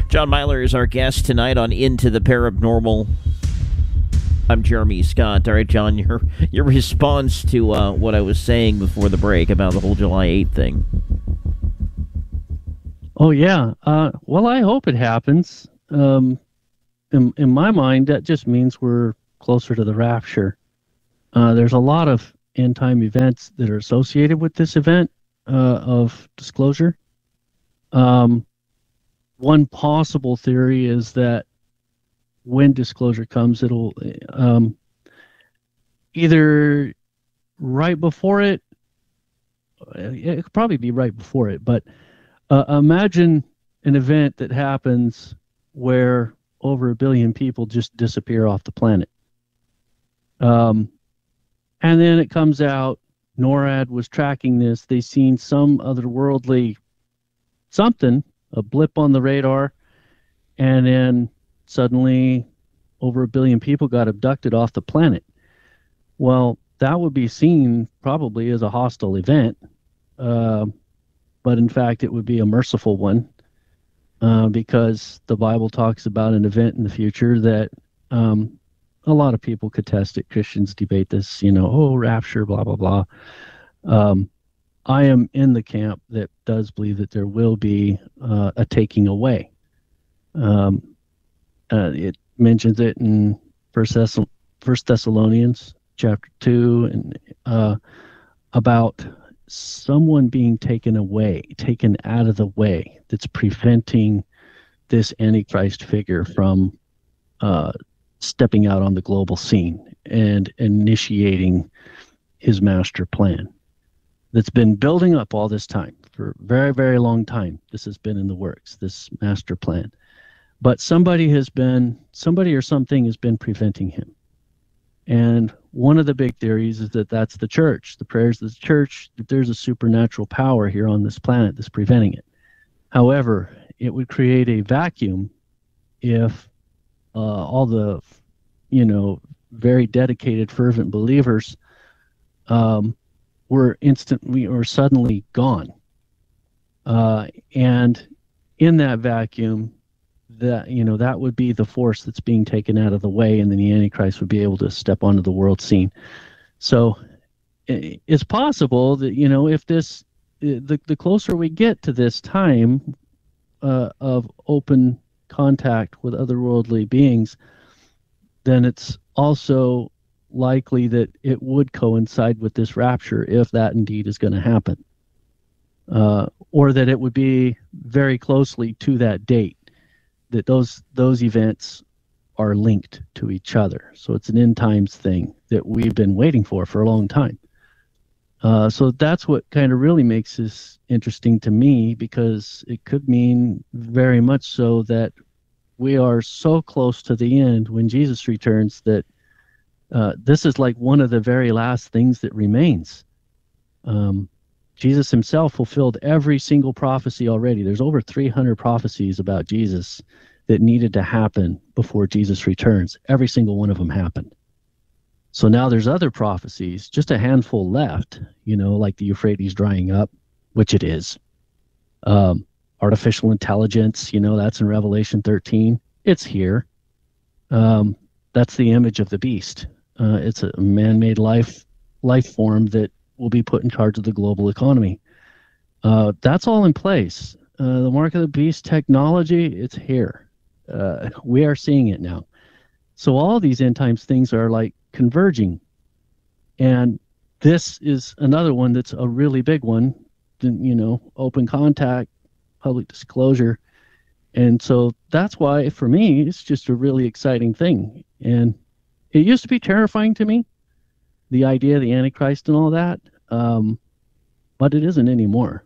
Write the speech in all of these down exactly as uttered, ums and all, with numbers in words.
John Myler is our guest tonight on Into the Paranormal. I'm Jeremy Scott. All right, John, your your response to uh, what I was saying before the break about the whole July eighth thing. Oh, yeah. Uh, well, I hope it happens. Um, in, in my mind, that just means we're closer to the rapture. Uh, there's a lot of end-time events that are associated with this event uh, of disclosure. Um, one possible theory is that when disclosure comes, it'll um, either right before it, it could probably be right before it, but uh, imagine an event that happens where over a billion people just disappear off the planet. Um, and then it comes out, NORAD was tracking this. They seen some otherworldly something, a blip on the radar, and then suddenly over a billion people got abducted off the planet. Well, that would be seen probably as a hostile event, uh, but in fact it would be a merciful one, uh, because the Bible talks about an event in the future that um, a lot of people contest it. Christians debate this, you know, oh, rapture, blah, blah, blah. Um, I am in the camp that does believe that there will be uh, a taking away. Um, uh, it mentions it in First, Thess- First Thessalonians chapter two, and uh, about someone being taken away, taken out of the way, that's preventing this Antichrist figure from uh, stepping out on the global scene and initiating his master plan that's been building up all this time. For a very, very long time, this has been in the works, this master plan. But somebody has been, somebody or something has been preventing him. And one of the big theories is that that's the church, the prayers of the church, that there's a supernatural power here on this planet that's preventing it. However, it would create a vacuum if uh, all the, you know, very dedicated, fervent believers um, were instantly or suddenly gone. Uh, and in that vacuum, that, you know, that would be the force that's being taken out of the way, and then the Antichrist would be able to step onto the world scene. So it's possible that, you know, if this, the, the closer we get to this time uh, of open contact with otherworldly beings, then it's also likely that it would coincide with this rapture, if that indeed is going to happen, uh, or that it would be very closely to that date, that those those events are linked to each other. So it's an end times thing that we've been waiting for for a long time. Uh, so that's what kind of really makes this interesting to me, because it could mean very much so that we are so close to the end when Jesus returns that uh, this is like one of the very last things that remains. Um, Jesus himself fulfilled every single prophecy already. There's over three hundred prophecies about Jesus that needed to happen before Jesus returns. Every single one of them happened. So now there's other prophecies, just a handful left, you know, like the Euphrates drying up, which it is. Um, artificial intelligence, you know, that's in Revelation thirteen. It's here. Um, that's the image of the beast. Uh, it's a man-made life life form that will be put in charge of the global economy. Uh, that's all in place. Uh, the mark of the beast technology, it's here. Uh, we are seeing it now. So all these end times things are like converging. And this is another one that's a really big one, you know, open contact, public disclosure. And so that's why, for me, it's just a really exciting thing. And it used to be terrifying to me, the idea of the Antichrist and all that, um, but it isn't anymore.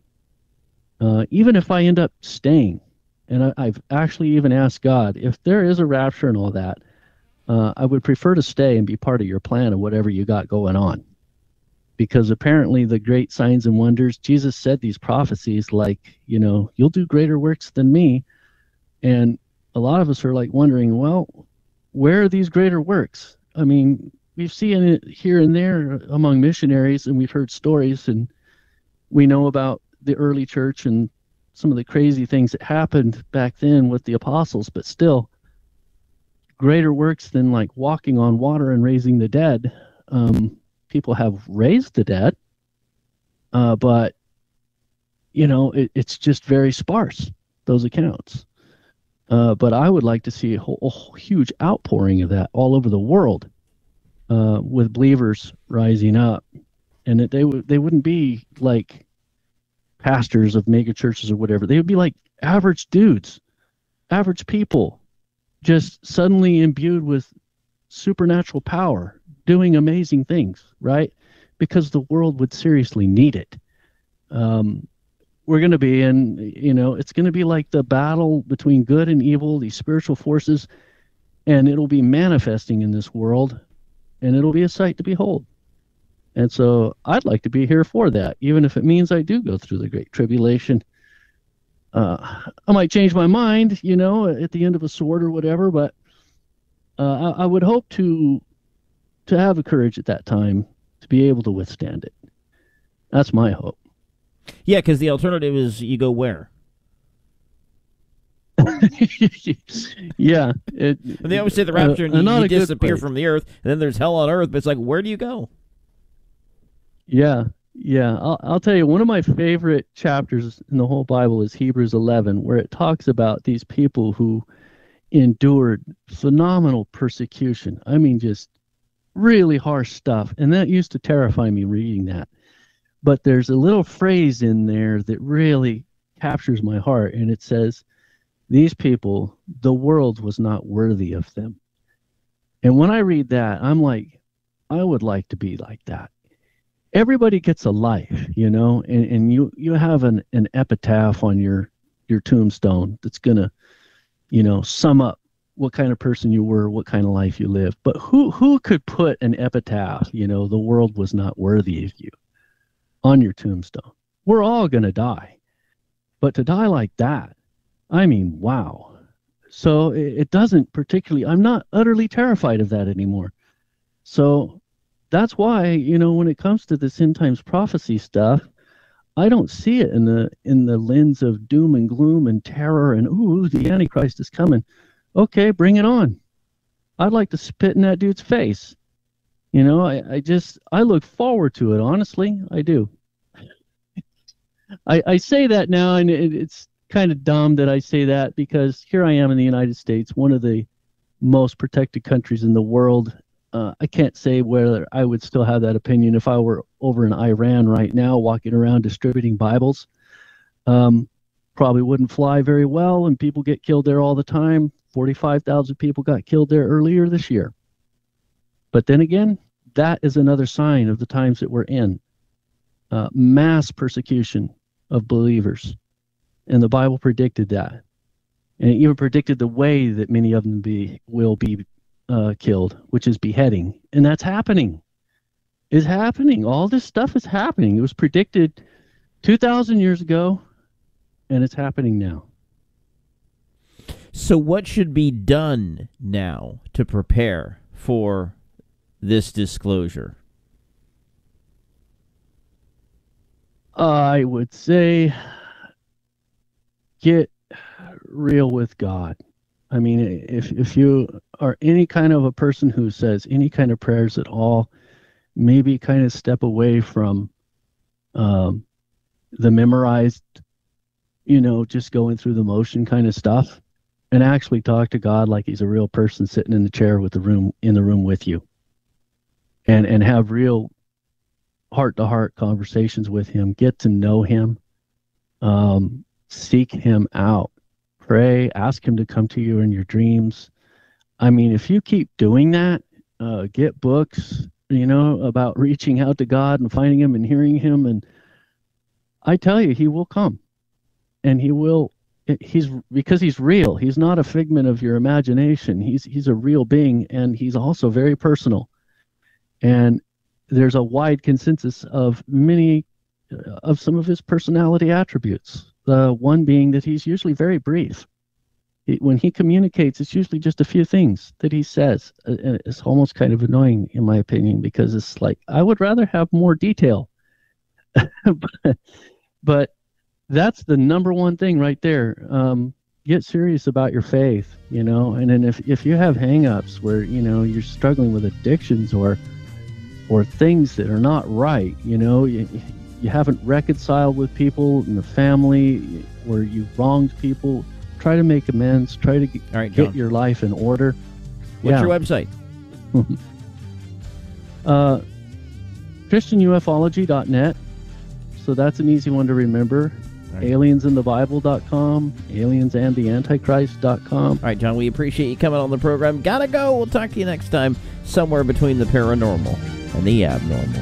Uh, even if I end up staying, and I, I've actually even asked God, if there is a rapture and all that, uh, I would prefer to stay and be part of your plan of whatever you got going on. Because apparently the great signs and wonders, Jesus said these prophecies like, you know, you'll do greater works than me. And a lot of us are like wondering, well, where are these greater works? I mean, we've seen it here and there among missionaries, and we've heard stories, and we know about the early church and some of the crazy things that happened back then with the apostles, but still greater works than like walking on water and raising the dead. Um, people have raised the dead, uh, but you know, it, it's just very sparse, those accounts. Uh, but I would like to see a, whole, a huge outpouring of that all over the world, uh, with believers rising up, and that they would they wouldn't be like pastors of mega churches or whatever. They would be like average dudes, average people, just suddenly imbued with supernatural power, doing amazing things, right? Because the world would seriously need it. Um, we're going to be in, you know, it's going to be like the battle between good and evil, these spiritual forces, and it'll be manifesting in this world, and it'll be a sight to behold. And so I'd like to be here for that, even if it means I do go through the Great Tribulation. Uh, I might change my mind, you know, at the end of a sword or whatever, but uh, I, I would hope to to have the courage at that time to be able to withstand it. That's my hope. Yeah, because the alternative is you go where? Yeah. It, and they always say the rapture, uh, and you, not you a good disappear place. from the earth, and then there's hell on earth, but it's like, where do you go? Yeah, yeah. I'll, I'll tell you, one of my favorite chapters in the whole Bible is Hebrews eleven, where it talks about these people who endured phenomenal persecution. I mean, just really harsh stuff. And that used to terrify me reading that. But there's a little phrase in there that really captures my heart, and it says, these people, the world was not worthy of them. And when I read that, I'm like, I would like to be like that. Everybody gets a life, you know, and, and you, you have an, an epitaph on your, your tombstone that's going to, you know, sum up what kind of person you were, what kind of life you lived. But who, who could put an epitaph, you know, the world was not worthy of you, on your tombstone? We're all going to die. But to die like that, I mean, wow. So it, it doesn't particularly, I'm not utterly terrified of that anymore. So that's why, you know, when it comes to this end times prophecy stuff, I don't see it in the in the lens of doom and gloom and terror and, ooh, the Antichrist is coming. Okay, bring it on. I'd like to spit in that dude's face. You know, I, I just, I look forward to it, honestly. I do. I, I say that now, and it, it's kind of dumb that I say that, because here I am in the United States, one of the most protected countries in the world. Uh, I can't say whether I would still have that opinion if I were over in Iran right now, walking around distributing Bibles. Um, probably wouldn't fly very well, and people get killed there all the time. forty-five thousand people got killed there earlier this year. But then again, that is another sign of the times that we're in. Uh, mass persecution of believers. And the Bible predicted that. And it even predicted the way that many of them be will be uh, killed, which is beheading. And that's happening. It's happening. All this stuff is happening. It was predicted two thousand years ago, and it's happening now. So what should be done now to prepare for this disclosure? I would say get real with God. I mean, if if you are any kind of a person who says any kind of prayers at all, maybe kind of step away from um, the memorized, you know, just going through the motion kind of stuff, and actually talk to God like he's a real person sitting in the chair with the room in the room with you, and and have real heart-to-heart conversations with him. Get to know him. Um, seek him out. Pray. Ask him to come to you in your dreams. I mean, if you keep doing that, uh, get books, you know, about reaching out to God and finding him and hearing him, and I tell you, he will come. And he will, he's, because he's real. He's not a figment of your imagination. He's, he's a real being, and he's also very personal. And there's a wide consensus of many uh, of some of his personality attributes. The one being that he's usually very brief. He, when he communicates, it's usually just a few things that he says. Uh, and it's almost kind of annoying, in my opinion, because it's like, I would rather have more detail. but, but that's the number one thing right there. Um, get serious about your faith, you know, and then if, if you have hang-ups where, you know, you're struggling with addictions or or things that are not right, you know, you, you haven't reconciled with people in the family, or you've wronged people, try to make amends, try to get, All right, get John. your life in order. What's Yeah. your website? uh, Christian U F ology dot net. So that's an easy one to remember. Right. aliens in the bible dot com, aliens and the antichrist dot com. All right, John, we appreciate you coming on the program. Gotta go. We'll talk to you next time, somewhere between the paranormal and the abnormal.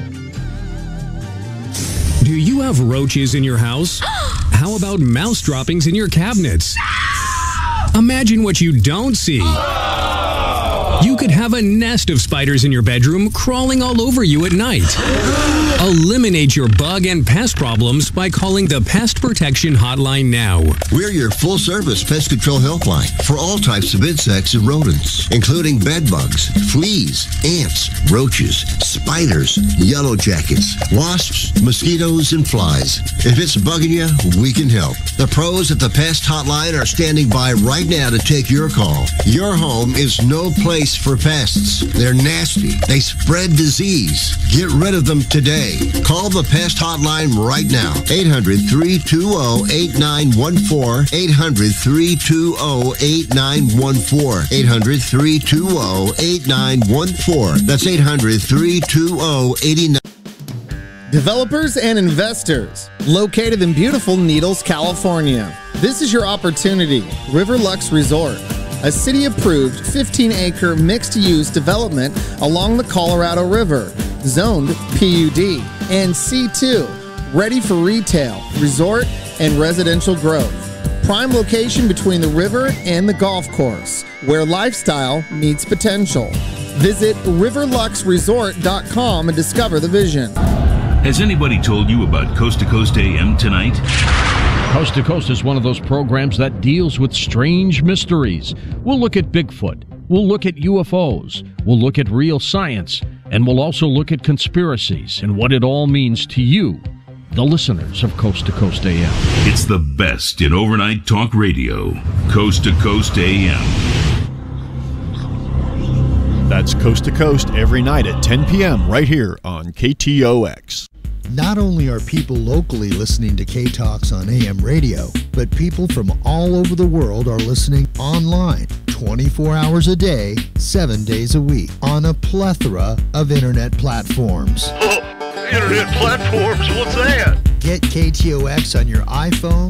Do you have roaches in your house? How about mouse droppings in your cabinets? Imagine what you don't see. You could have a nest of spiders in your bedroom crawling all over you at night. Eliminate your bug and pest problems by calling the Pest Protection Hotline now. We're your full-service pest control helpline for all types of insects and rodents, including bed bugs, fleas, ants, roaches, spiders, yellow jackets, wasps, mosquitoes, and flies. If it's bugging you, we can help. The pros at the Pest Hotline are standing by right now to take your call. Your home is no place for pests. They're nasty. They spread disease. Get rid of them today. Call the Pest Hotline right now. eight hundred, three two zero, eight nine one four. eight hundred, three two zero, eight nine one four. eight hundred, three two zero, eight nine one four. That's eight hundred, three two zero, eight nine one four. Developers and investors located in beautiful Needles, California. This is your opportunity. Riverlux Resort, a city-approved fifteen acre mixed-use development along the Colorado River, zoned P U D and C two, ready for retail, resort, and residential growth. Prime location between the river and the golf course, where lifestyle meets potential. Visit riverlux resort dot com and discover the vision. Has anybody told you about Coast to Coast A M tonight? Coast to Coast is one of those programs that deals with strange mysteries. We'll look at Bigfoot. We'll look at U F Os. We'll look at real science. And we'll also look at conspiracies and what it all means to you, the listeners of Coast to Coast A M. It's the best in overnight talk radio. Coast to Coast A M. That's Coast to Coast every night at ten p.m. right here on K T O X. Not only are people locally listening to K-Talks on A M radio, but people from all over the world are listening online twenty-four hours a day, seven days a week on a plethora of internet platforms. Oh, internet platforms? What's that? Get K T O X on your iPhone,